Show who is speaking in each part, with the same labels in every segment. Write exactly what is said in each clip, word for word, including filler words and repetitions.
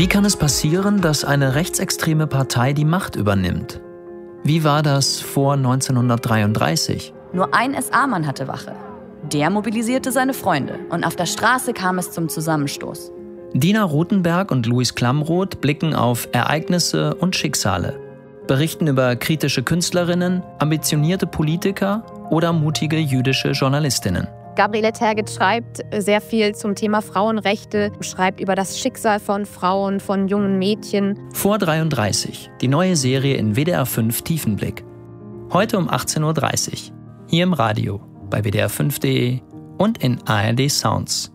Speaker 1: Wie kann es passieren, dass eine rechtsextreme Partei die Macht übernimmt? Wie war das vor neunzehnhundertdreiunddreißig?
Speaker 2: Nur ein S A-Mann hatte Wache. Der mobilisierte seine Freunde und auf der Straße kam es zum Zusammenstoß.
Speaker 1: Dina Ruthenberg und Luis Klamroth blicken auf Ereignisse und Schicksale, berichten über kritische Künstlerinnen, ambitionierte Politiker oder mutige jüdische Journalistinnen.
Speaker 3: Gabriele Tergit schreibt sehr viel zum Thema Frauenrechte, schreibt über das Schicksal von Frauen, von jungen Mädchen.
Speaker 1: Vor dreiunddreißig, die neue Serie in W D R fünf Tiefenblick. Heute um achtzehn Uhr dreißig, hier im Radio, bei W D R fünf punkt de und in A R D Sounds.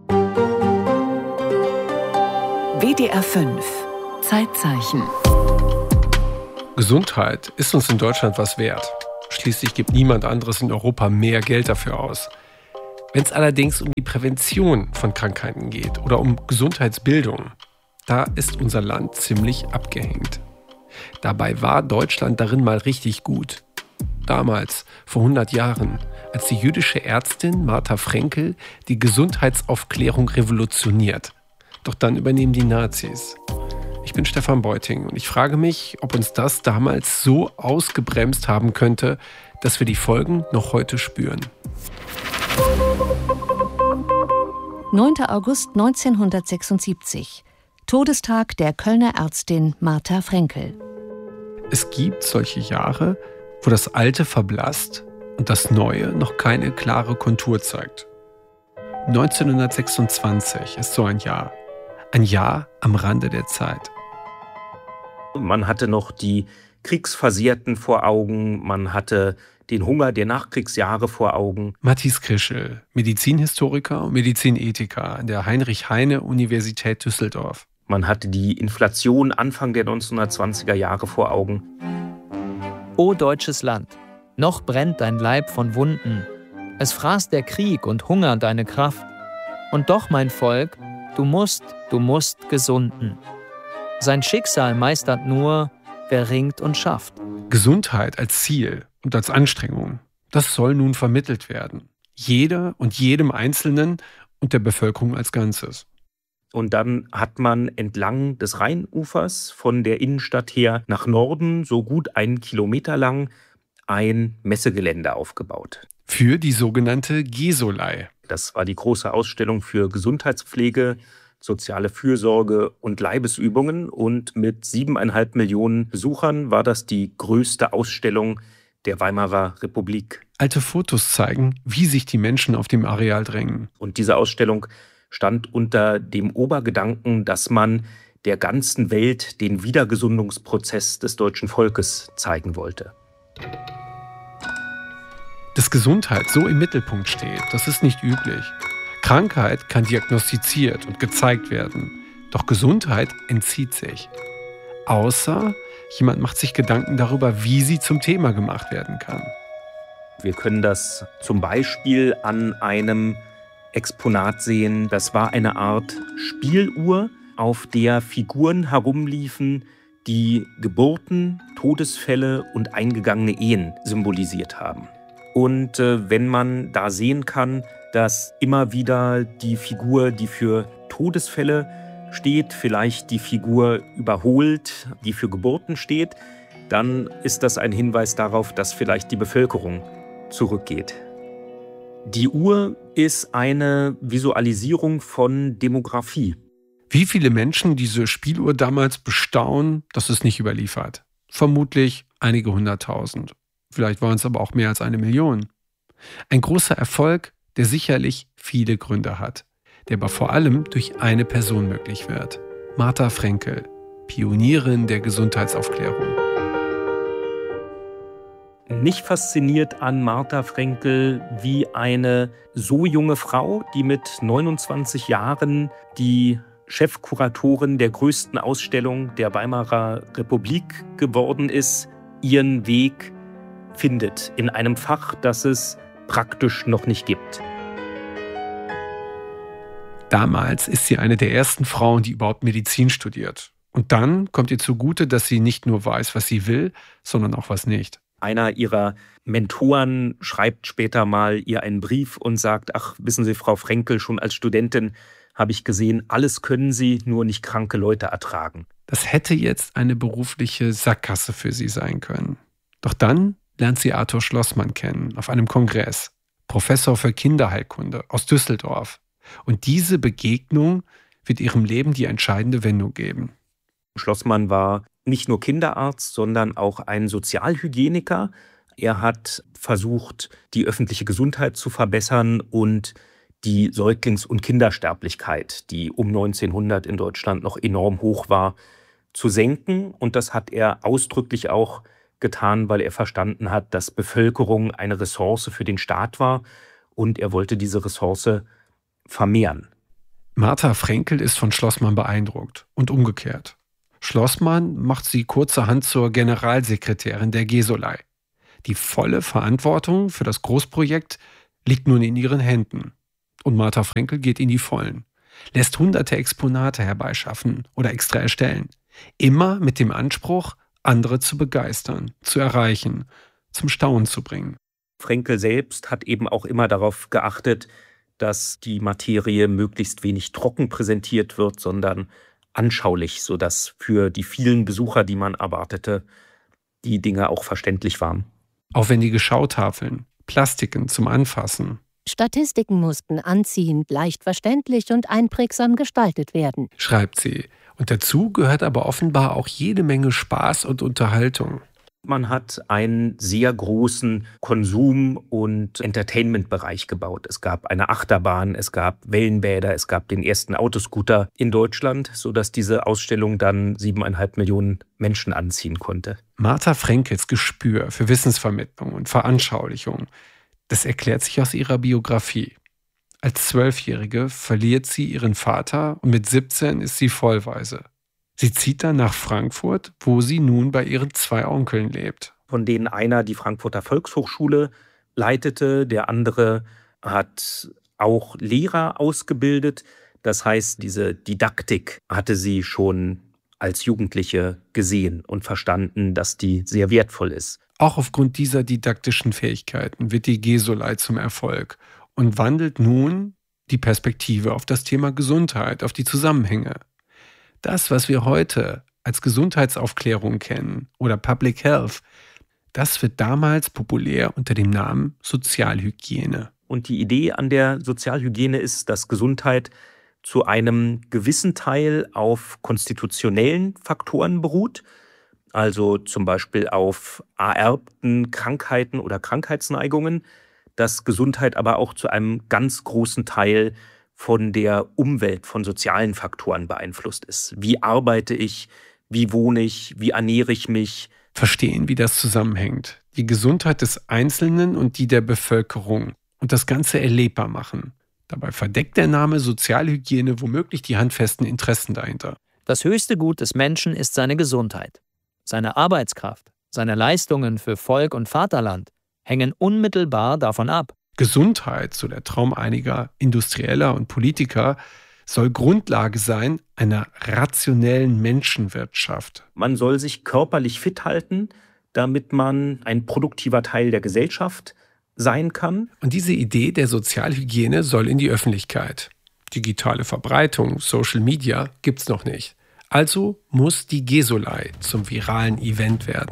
Speaker 4: W D R fünf Zeitzeichen.
Speaker 5: Gesundheit ist uns in Deutschland was wert. Schließlich gibt niemand anderes in Europa mehr Geld dafür aus. Wenn es allerdings um die Prävention von Krankheiten geht oder um Gesundheitsbildung, da ist unser Land ziemlich abgehängt. Dabei war Deutschland darin mal richtig gut. Damals, vor hundert Jahren, als die jüdische Ärztin Martha Frenkel die Gesundheitsaufklärung revolutioniert. Doch dann übernehmen die Nazis. Ich bin Stefan Beuting und ich frage mich, ob uns das damals so ausgebremst haben könnte, dass wir die Folgen noch heute spüren.
Speaker 4: neunter August neunzehnhundertsechsundsiebzig. Todestag der Kölner Ärztin Martha Frenkel.
Speaker 5: Es gibt solche Jahre, wo das Alte verblasst und das Neue noch keine klare Kontur zeigt. neunzehnhundertsechsundzwanzig ist so ein Jahr. Ein Jahr am Rande der Zeit.
Speaker 6: Man hatte noch die Kriegsversehrten vor Augen, man hatte den Hunger der Nachkriegsjahre vor Augen.
Speaker 5: Matthias Krischel, Medizinhistoriker und Medizinethiker an der Heinrich-Heine-Universität Düsseldorf.
Speaker 6: Man hatte die Inflation Anfang der neunzehnhundertzwanziger Jahre vor Augen.
Speaker 1: O deutsches Land, noch brennt dein Leib von Wunden. Es fraß der Krieg und Hunger deine Kraft. Und doch, mein Volk, du musst, du musst gesunden. Sein Schicksal meistert nur, wer ringt und schafft.
Speaker 5: Gesundheit als Ziel und als Anstrengung, das soll nun vermittelt werden. Jeder und jedem Einzelnen und der Bevölkerung als Ganzes.
Speaker 6: Und dann hat man entlang des Rheinufers von der Innenstadt her nach Norden, so gut einen Kilometer lang, ein Messegelände aufgebaut.
Speaker 5: Für die sogenannte Gesolei.
Speaker 6: Das war die große Ausstellung für Gesundheitspflege, soziale Fürsorge und Leibesübungen. Und mit siebeneinhalb Millionen Besuchern war das die größte Ausstellung der Weimarer Republik.
Speaker 5: Alte Fotos zeigen, wie sich die Menschen auf dem Areal drängen.
Speaker 6: Und diese Ausstellung stand unter dem Obergedanken, dass man der ganzen Welt den Wiedergesundungsprozess des deutschen Volkes zeigen wollte.
Speaker 5: Dass Gesundheit so im Mittelpunkt steht, das ist nicht üblich. Krankheit kann diagnostiziert und gezeigt werden, doch Gesundheit entzieht sich. Außer jemand macht sich Gedanken darüber, wie sie zum Thema gemacht werden kann.
Speaker 6: Wir können das zum Beispiel an einem Exponat sehen. Das war eine Art Spieluhr, auf der Figuren herumliefen, die Geburten, Todesfälle und eingegangene Ehen symbolisiert haben. Und äh, wenn man da sehen kann, dass immer wieder die Figur, die für Todesfälle steht, vielleicht die Figur überholt, die für Geburten steht, dann ist das ein Hinweis darauf, dass vielleicht die Bevölkerung zurückgeht. Die Uhr ist eine Visualisierung von Demografie.
Speaker 5: Wie viele Menschen diese Spieluhr damals bestaunen, das ist nicht überliefert. Vermutlich einige hunderttausend. Vielleicht waren es aber auch mehr als eine Million. Ein großer Erfolg, der sicherlich viele Gründe hat, der aber vor allem durch eine Person möglich wird. Martha Frenkel, Pionierin der Gesundheitsaufklärung.
Speaker 6: Nicht fasziniert an Martha Frenkel wie eine so junge Frau, die mit neunundzwanzig Jahren die Chefkuratorin der größten Ausstellung der Weimarer Republik geworden ist, ihren Weg findet in einem Fach, das es praktisch noch nicht gibt.
Speaker 5: Damals ist sie eine der ersten Frauen, die überhaupt Medizin studiert. Und dann kommt ihr zugute, dass sie nicht nur weiß, was sie will, sondern auch was nicht.
Speaker 6: Einer ihrer Mentoren schreibt später mal ihr einen Brief und sagt, ach, wissen Sie, Frau Frenkel, schon als Studentin habe ich gesehen, alles können sie, nur nicht kranke Leute ertragen.
Speaker 5: Das hätte jetzt eine berufliche Sackgasse für sie sein können. Doch dann lernt sie Arthur Schlossmann kennen auf einem Kongress, Professor für Kinderheilkunde aus Düsseldorf. Und diese Begegnung wird ihrem Leben die entscheidende Wendung geben.
Speaker 6: Schlossmann war nicht nur Kinderarzt, sondern auch ein Sozialhygieniker. Er hat versucht, die öffentliche Gesundheit zu verbessern und die Säuglings- und Kindersterblichkeit, die um neunzehnhundert in Deutschland noch enorm hoch war, zu senken. Und das hat er ausdrücklich auch getan, weil er verstanden hat, dass Bevölkerung eine Ressource für den Staat war und er wollte diese Ressource vermehren.
Speaker 5: Martha Frenkel ist von Schlossmann beeindruckt und umgekehrt. Schlossmann macht sie kurzerhand zur Generalsekretärin der Gesolei. Die volle Verantwortung für das Großprojekt liegt nun in ihren Händen. Und Martha Frenkel geht in die Vollen, lässt hunderte Exponate herbeischaffen oder extra erstellen. Immer mit dem Anspruch, andere zu begeistern, zu erreichen, zum Staunen zu bringen.
Speaker 6: Frenkel selbst hat eben auch immer darauf geachtet, dass die Materie möglichst wenig trocken präsentiert wird, sondern anschaulich, sodass für die vielen Besucher, die man erwartete, die Dinge auch verständlich waren.
Speaker 5: Aufwendige Schautafeln, Plastiken zum Anfassen.
Speaker 7: Statistiken mussten anziehend, leicht verständlich und einprägsam gestaltet werden,
Speaker 5: schreibt sie. Und dazu gehört aber offenbar auch jede Menge Spaß und Unterhaltung.
Speaker 6: Man hat einen sehr großen Konsum- und Entertainment-Bereich gebaut. Es gab eine Achterbahn, es gab Wellenbäder, es gab den ersten Autoscooter in Deutschland, sodass diese Ausstellung dann siebeneinhalb Millionen Menschen anziehen konnte.
Speaker 5: Martha Frenkels Gespür für Wissensvermittlung und Veranschaulichung, das erklärt sich aus ihrer Biografie. Als Zwölfjährige verliert sie ihren Vater und mit siebzehn ist sie vollweise. Sie zieht dann nach Frankfurt, wo sie nun bei ihren zwei Onkeln lebt.
Speaker 6: Von denen einer die Frankfurter Volkshochschule leitete, der andere hat auch Lehrer ausgebildet. Das heißt, diese Didaktik hatte sie schon als Jugendliche gesehen und verstanden, dass die sehr wertvoll ist.
Speaker 5: Auch aufgrund dieser didaktischen Fähigkeiten wird die Gesolei zum Erfolg und wandelt nun die Perspektive auf das Thema Gesundheit, auf die Zusammenhänge. Das, was wir heute als Gesundheitsaufklärung kennen oder Public Health, das wird damals populär unter dem Namen Sozialhygiene.
Speaker 6: Und die Idee an der Sozialhygiene ist, dass Gesundheit zu einem gewissen Teil auf konstitutionellen Faktoren beruht, also zum Beispiel auf ererbten Krankheiten oder Krankheitsneigungen, dass Gesundheit aber auch zu einem ganz großen Teil von der Umwelt, von sozialen Faktoren beeinflusst ist. Wie arbeite ich, wie wohne ich, wie ernähre ich mich?
Speaker 5: Verstehen, wie das zusammenhängt. Die Gesundheit des Einzelnen und die der Bevölkerung und das Ganze erlebbar machen. Dabei verdeckt der Name Sozialhygiene womöglich die handfesten Interessen dahinter.
Speaker 1: Das höchste Gut des Menschen ist seine Gesundheit. Seine Arbeitskraft, seine Leistungen für Volk und Vaterland hängen unmittelbar davon ab.
Speaker 5: Gesundheit, so der Traum einiger Industrieller und Politiker, soll Grundlage sein einer rationellen Menschenwirtschaft.
Speaker 6: Man soll sich körperlich fit halten, damit man ein produktiver Teil der Gesellschaft sein kann.
Speaker 5: Und diese Idee der Sozialhygiene soll in die Öffentlichkeit. Digitale Verbreitung, Social Media gibt's noch nicht. Also muss die Gesolei zum viralen Event werden.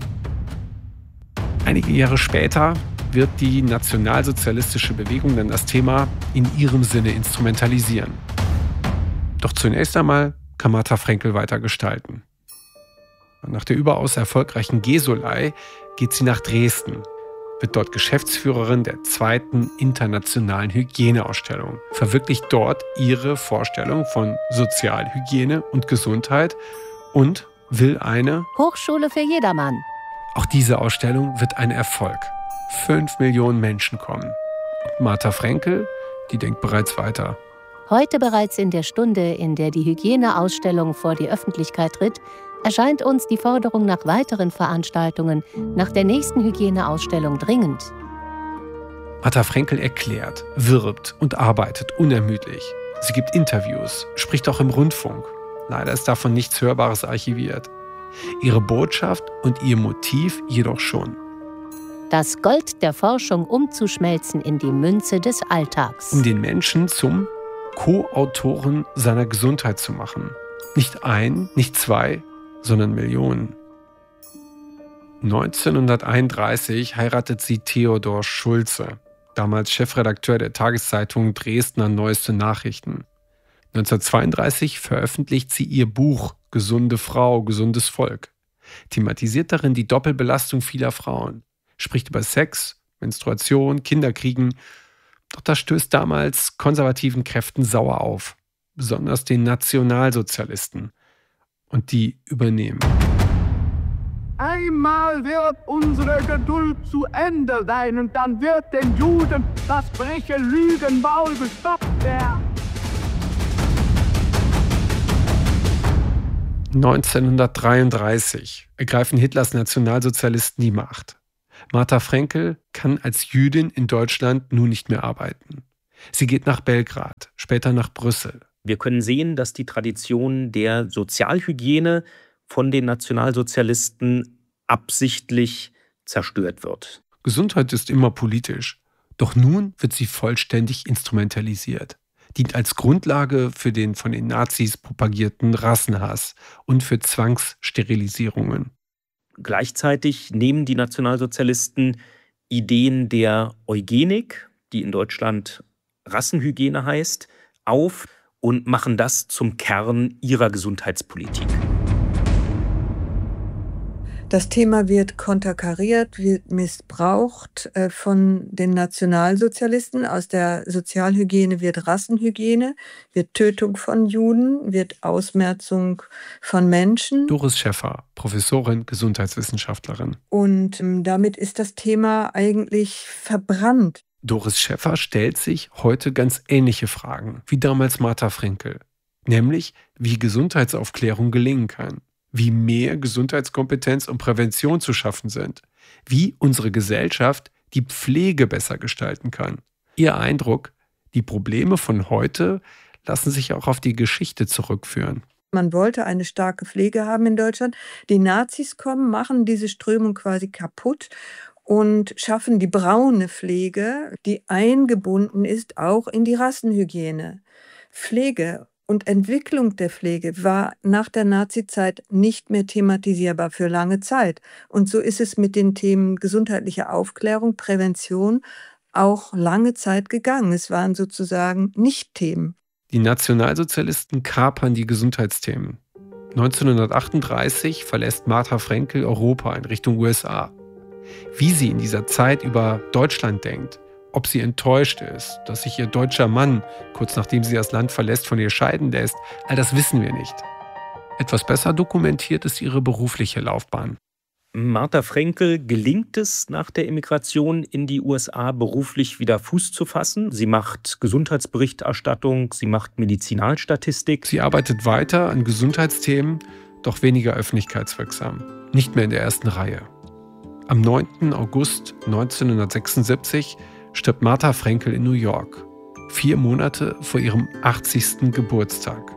Speaker 5: Einige Jahre später wird die nationalsozialistische Bewegung dann das Thema in ihrem Sinne instrumentalisieren. Doch zunächst einmal kann Martha Frenkel weiter gestalten. Nach der überaus erfolgreichen Gesolei geht sie nach Dresden, wird dort Geschäftsführerin der zweiten internationalen Hygieneausstellung, verwirklicht dort ihre Vorstellung von Sozialhygiene und Gesundheit und will eine
Speaker 7: Hochschule für jedermann.
Speaker 5: Auch diese Ausstellung wird ein Erfolg. Fünf Millionen Menschen kommen. Und Martha Frenkel, die denkt bereits weiter.
Speaker 7: Heute bereits in der Stunde, in der die Hygieneausstellung vor die Öffentlichkeit tritt, erscheint uns die Forderung nach weiteren Veranstaltungen, nach der nächsten Hygieneausstellung dringend.
Speaker 5: Martha Frenkel erklärt, wirbt und arbeitet unermüdlich. Sie gibt Interviews, spricht auch im Rundfunk. Leider ist davon nichts Hörbares archiviert. Ihre Botschaft und ihr Motiv jedoch schon.
Speaker 7: Das Gold der Forschung umzuschmelzen in die Münze des Alltags.
Speaker 5: Um den Menschen zum Co-Autoren seiner Gesundheit zu machen. Nicht ein, nicht zwei, sondern Millionen. neunzehnhunderteinunddreißig heiratet sie Theodor Schulze, damals Chefredakteur der Tageszeitung Dresdner Neueste Nachrichten. neunzehnhundertzweiunddreißig veröffentlicht sie ihr Buch »Gesunde Frau, gesundes Volk«, thematisiert darin die Doppelbelastung vieler Frauen, spricht über Sex, Menstruation, Kinderkriegen. Doch das stößt damals konservativen Kräften sauer auf, besonders den Nationalsozialisten. Und die übernehmen.
Speaker 8: Einmal wird unsere Geduld zu Ende sein und dann wird den Juden das freche Lügenmaul gestoppt werden.
Speaker 5: neunzehnhundertdreiunddreißig ergreifen Hitlers Nationalsozialisten die Macht. Martha Frenkel kann als Jüdin in Deutschland nun nicht mehr arbeiten. Sie geht nach Belgrad, später nach Brüssel.
Speaker 6: Wir können sehen, dass die Tradition der Sozialhygiene von den Nationalsozialisten absichtlich zerstört wird.
Speaker 5: Gesundheit ist immer politisch, doch nun wird sie vollständig instrumentalisiert, dient als Grundlage für den von den Nazis propagierten Rassenhass und für Zwangssterilisierungen.
Speaker 6: Gleichzeitig nehmen die Nationalsozialisten Ideen der Eugenik, die in Deutschland Rassenhygiene heißt, auf und machen das zum Kern ihrer Gesundheitspolitik.
Speaker 9: Das Thema wird konterkariert, wird missbraucht äh, von den Nationalsozialisten. Aus der Sozialhygiene wird Rassenhygiene, wird Tötung von Juden, wird Ausmerzung von Menschen.
Speaker 5: Doris Schäffer, Professorin, Gesundheitswissenschaftlerin.
Speaker 9: Und ähm, damit ist das Thema eigentlich verbrannt.
Speaker 5: Doris Schäffer stellt sich heute ganz ähnliche Fragen wie damals Martha Frenkel. Nämlich, wie Gesundheitsaufklärung gelingen kann. Wie mehr Gesundheitskompetenz und Prävention zu schaffen sind, wie unsere Gesellschaft die Pflege besser gestalten kann. Ihr Eindruck, die Probleme von heute lassen sich auch auf die Geschichte zurückführen.
Speaker 9: Man wollte eine starke Pflege haben in Deutschland. Die Nazis kommen, machen diese Strömung quasi kaputt und schaffen die braune Pflege, die eingebunden ist auch in die Rassenhygiene. Pflege und Entwicklung der Pflege war nach der Nazizeit nicht mehr thematisierbar für lange Zeit. Und so ist es mit den Themen gesundheitliche Aufklärung, Prävention auch lange Zeit gegangen. Es waren sozusagen Nicht-Themen.
Speaker 5: Die Nationalsozialisten kapern die Gesundheitsthemen. neunzehnhundertachtunddreißig verlässt Martha Frenkel Europa in Richtung U S A. Wie sie in dieser Zeit über Deutschland denkt, ob sie enttäuscht ist, dass sich ihr deutscher Mann, kurz nachdem sie das Land verlässt, von ihr scheiden lässt, all das wissen wir nicht. Etwas besser dokumentiert ist ihre berufliche Laufbahn.
Speaker 6: Martha Frenkel gelingt es nach der Emigration in die U S A beruflich wieder Fuß zu fassen. Sie macht Gesundheitsberichterstattung, sie macht Medizinalstatistik.
Speaker 5: Sie arbeitet weiter an Gesundheitsthemen, doch weniger öffentlichkeitswirksam. Nicht mehr in der ersten Reihe. Am neunten August neunzehnhundertsechsundsiebzig stirbt Martha Frenkel in New York, vier Monate vor ihrem achtzigsten Geburtstag.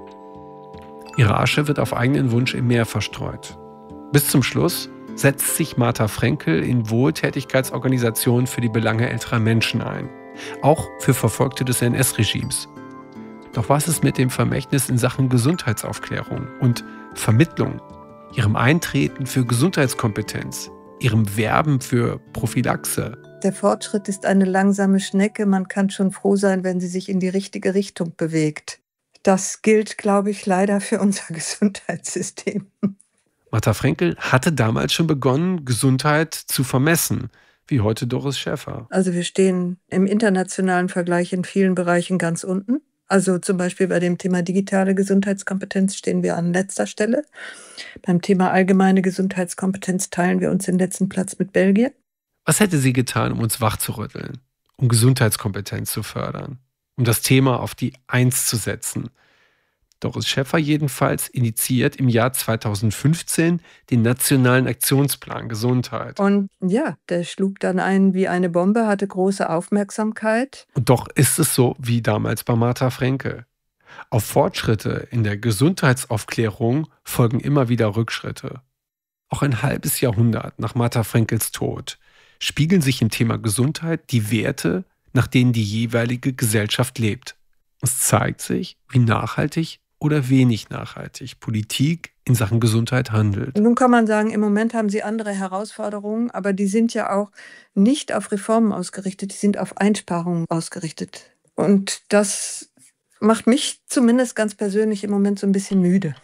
Speaker 5: Ihre Asche wird auf eigenen Wunsch im Meer verstreut. Bis zum Schluss setzt sich Martha Frenkel in Wohltätigkeitsorganisationen für die Belange älterer Menschen ein, auch für Verfolgte des N S-Regimes. Doch was ist mit dem Vermächtnis in Sachen Gesundheitsaufklärung und Vermittlung, ihrem Eintreten für Gesundheitskompetenz, ihrem Werben für Prophylaxe?
Speaker 9: Der Fortschritt ist eine langsame Schnecke. Man kann schon froh sein, wenn sie sich in die richtige Richtung bewegt. Das gilt, glaube ich, leider für unser Gesundheitssystem.
Speaker 5: Martha Frenkel hatte damals schon begonnen, Gesundheit zu vermessen, wie heute Doris Schäffer.
Speaker 9: Also wir stehen im internationalen Vergleich in vielen Bereichen ganz unten. Also zum Beispiel bei dem Thema digitale Gesundheitskompetenz stehen wir an letzter Stelle. Beim Thema allgemeine Gesundheitskompetenz teilen wir uns den letzten Platz mit Belgien.
Speaker 5: Was hätte sie getan, um uns wachzurütteln, um Gesundheitskompetenz zu fördern, um das Thema auf die Eins zu setzen? Doris Schäffer jedenfalls initiiert im Jahr zweitausendfünfzehn den Nationalen Aktionsplan Gesundheit.
Speaker 9: Und ja, der schlug dann ein wie eine Bombe, hatte große Aufmerksamkeit.
Speaker 5: Und doch ist es so wie damals bei Martha Frenkel. Auf Fortschritte in der Gesundheitsaufklärung folgen immer wieder Rückschritte. Auch ein halbes Jahrhundert nach Martha Frenkels Tod spiegeln sich im Thema Gesundheit die Werte, nach denen die jeweilige Gesellschaft lebt. Es zeigt sich, wie nachhaltig oder wenig nachhaltig Politik in Sachen Gesundheit handelt.
Speaker 9: Nun kann man sagen, im Moment haben sie andere Herausforderungen, aber die sind ja auch nicht auf Reformen ausgerichtet, die sind auf Einsparungen ausgerichtet. Und das macht mich zumindest ganz persönlich im Moment so ein bisschen müde.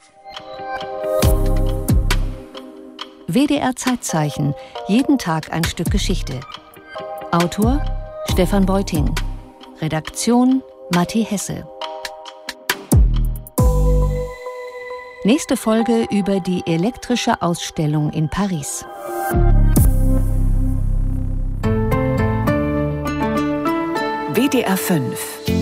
Speaker 4: W D R Zeitzeichen. Jeden Tag ein Stück Geschichte. Autor Stefan Beuting. Redaktion Matti Hesse. Nächste Folge über die elektrische Ausstellung in Paris. W D R fünf